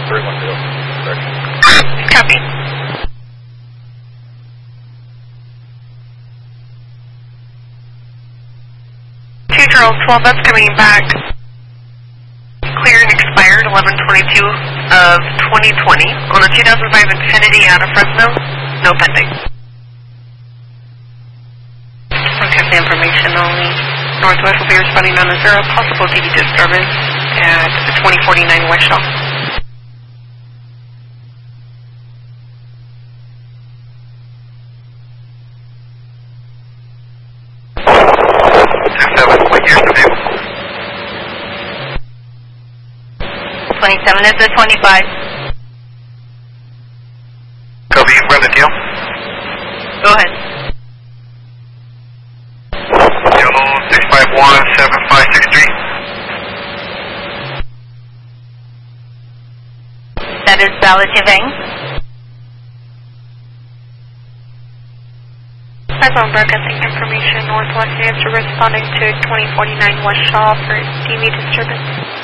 310. Copy. 2 Charles 12, that's coming back. Clear and expired 11/22 of 2020 on a 2005 Infiniti out of Fresno. No pending. Broadcast information only. Northwest will be responding on a 0 possible DV disturbance at 2049 West Shaw. What year's the vehicle? 27 is the 25. Copy, you run the deal? Go ahead. Yellow 6517563. That is valid, Javang. iPhone broadcasting information. Northwest answer responding to 2049 West Shaw for DV disturbance.